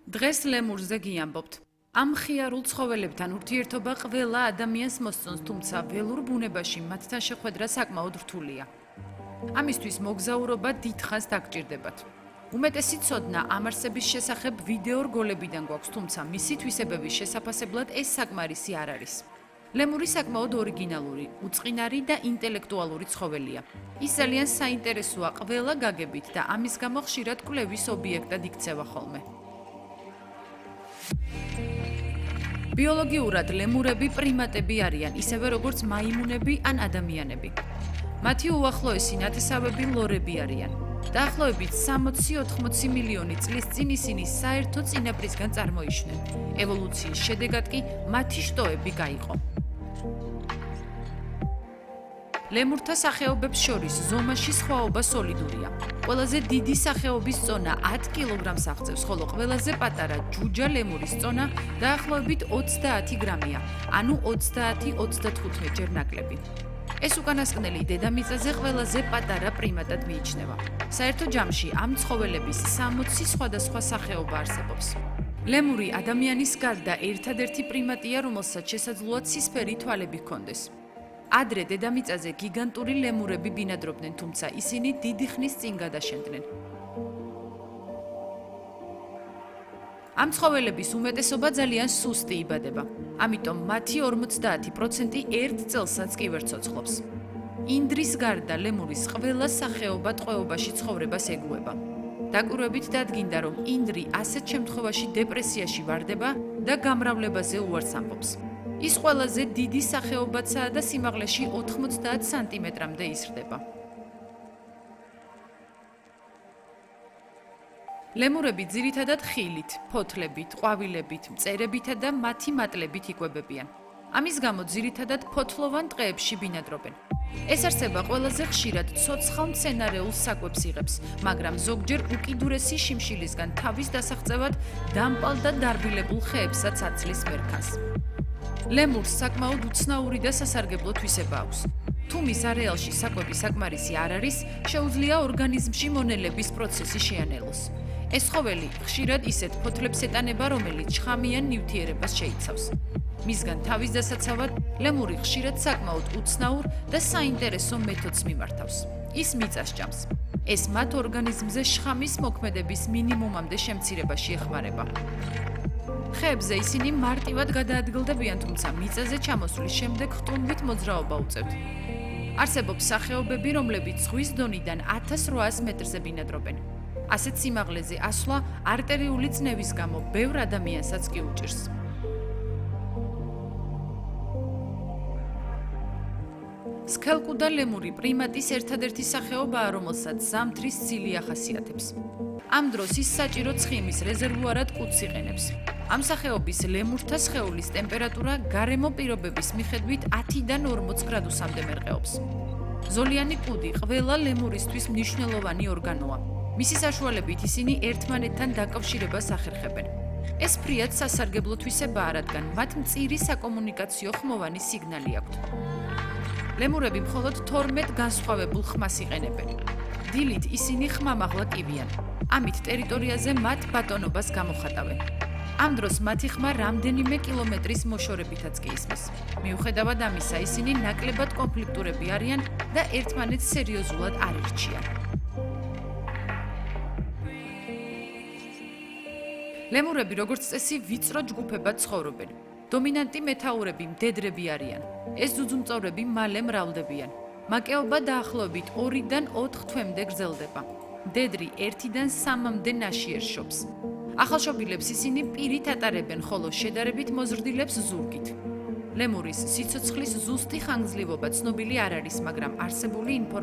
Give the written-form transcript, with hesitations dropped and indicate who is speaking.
Speaker 1: დღეს ლემურზე გიამბობთ. ამ ხიარულ ცხოველებთან ურთიერთობა ყველა ადამიანს მოსწონს, თუმცა ველურ ბუნებაში მათთან შეხვედრა საკმაოდ რთულია. ამისთვის მოგზაურობა დიდხანს დაგჭირდებათ. უმეტესი ცოდნა ამ არსების შესახებ ვიდეო რგოლებიდან გვაქვს, თუმცა მისი თვისებების შესაფასებლად ეს საკმარისი არ არის. ლემური საკმაოდ ორიგინალური, უწყინარი და ინტელექტუალური ცხოველია. ის ძალიან საინტერესოა ყველა გაგებით და ამის გამო ხშირად კვლევის ობიექტად იქცევა ხოლმე. ბიოლოგიურად ლემურები პრიმატები არიან, ისევე როგორც მაიმუნები ან ადამიანები. მათი უახლოესი ნათესავები ლორები არიან. დაახლოებით 60-80 მილიონი წლის წინ ისინი საერთო წინაპრისგან წარმოიშნენ. ევოლუციის შედეგად კი მათი შტოები გაიყო. ლემურთა სახეობებს შორის ზომაში სხვაობა სოლიდურია. ყველაზე დიდი სახეობის წონა 10 კილოგრამს აღწევს, ხოლო ყველაზე პატარა ჯუჯა ლემურის წონა დაახლოებით 30 გრამია, ანუ 30-35 ჯერ ნაკლები. ეს უკანასკნელი დედამიწაზე ყველაზე პატარა პრიმატად მიიჩნევა. საერთო ჯამში ამ ცხოველების 60 სხვადასხვა სახეობა არსებობს. ლემური ადამიანის გარდა ერთადერთი პრიმატია, რომელსაც შესაძლოა ცისფერი თვალები ჰქონდეს. ადრე დედამიწაზე გიგანტური ლემურები ბინადრობდნენ, თუმცა ისინი დიდი ხნის წინ გადაშენდნენ. ამ ცხოველების უმეტესობა ძალიან სუსტი იბადება, ამიტომ მათი 50% ერთ წელსაც კი ვერ ცოცხლობს. ინდრის გარდა ლემურის ყველა სახეობა ტყვეობაში ცხოვრებას ეგუება. დაკვირვებით დადგინდა, რომ ინდრი ასეთ შემთხვევაში დეპრესიაში ვარდება და გამრავლებაზე უარს ამბობს. ის ყველაზე დიდი სახეობაცაა და სიმაღლეში 90 სანტიმეტრამდე იზრდება. ლემურები ძირითადად ხილით, ფოთლებით, ყვავილებით, მწერებითა და მათი მატლებით იკვებებიან. ამის გამო ძირითადად ფოთლოვან ტყეებში ბინადრობენ. ეს არსება ყველაზე ხშირად ცოცხალ მცენარეულ საკვებს იღებს, მაგრამ ზოგჯერ უკიდურესი შიმშილისგან თავის დასაღწევად დამპალ და დარბილებულ ხეებსაც აცლის მერქანს. ლემურს საკმაოდ უცნაური და სასარგებლო თვისება აქვს. თუ მის არეალში საკვები საკმარისი არ არის, შეუძლია ორგანიზმში მონელების პროცესი შეანელოს. ეს ცხოველი ხშირად ისეთ ფოთლებს ეტანება, რომელიც შხამიან ნივთიერებას შეიცავს. მისგან თავის დასაცავად ლემური ხშირად საკმაოდ უცნაურ და საინტერესო მეთოდს მიმართავს. ის მიწას ჭამს. ეს მათ ორგანიზმზე შხამის მოქმედების მინიმუმამდე შემცირებაში ეხმარება. ხეებზე ისინი მარტივად გადაადგილდებიან, თუმცა მიწაზე ჩამოსვლის შემდეგ ხტუნვით მოძრაობა უწევთ. არსებობს სახეობები, რომლებიც ზღვის დონიდან 1800 მეტრზე ბინადრობენ. ასეთ სიმაღლეზე ასვლა არტერიული წნევის გამო ბევრ ადამიანსაც კი უჭირს. სქელკუდა ლემური პრიმატის ერთადერთი სახეობაა, რომელსაც ზამთრის ცილი ახასიათებს. ამ დროს ის საჭირო ცხიმის რეზერვუარად კუდს იყენებს. ამ სახეობის ლემურთა სხეულის ტემპერატურა გარემო პირობების მიხედვით 10-დან 40 გრადუსამდე მერყეობს. ზოლიანი კუდი ყველა ლემურისთვის მნიშვნელოვანი ორგანოა. მისი საშუალებით ისინი ერთმანეთთან დაკავშირებას ახერხებენ. ეს ფრიად სასარგებლო თვისებაა, რადგან მათ მწირი საკომუნიკაციო ხმოვანი სიგნალი აქვთ. ლემურები მხოლოდ 12 განსხვავებულ ხმას იყენებენ. დილით ისინი ხმამაღლა კივიან. ამით ტერიტორიაზე მათ ბატონობას გამოხატავენ. ამ დროს მათი ხმა რამდენიმე კილომეტრის მოშორებითაც კი ისმის. მიუხედავად ამისა, ისინი ნაკლებად კონფლიქტურები არიან და ერთმანეთს სერიოზულად არ ირჩიან. ლემურები როგორც წესი ვიწრო ჯგუფებად ცხოვრობენ. დომინანტი მეთაურები მდედრები არიან. ეს ძუძუმწოვრები მალე მრავლდებიან. მაკეობა დაახლოებით 2-დან 4 თვემდე გრძელდება. მდედრი 1-დან 3-მდე ნაშიერს შობს. ახალშობილებს ისინი პირით ატარებენ, ხოლო შედარებით მოზრდილებს ზურგით. ლემურის სიცოცხლის ზუსტი ხანგრძლივობა ცნობილი არ არის, მაგრამ არსებული